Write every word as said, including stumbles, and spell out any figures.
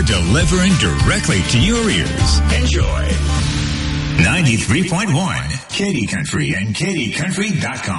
delivering directly to your ears. Enjoy. ninety-three point one Katy Country and Katy Country dot com.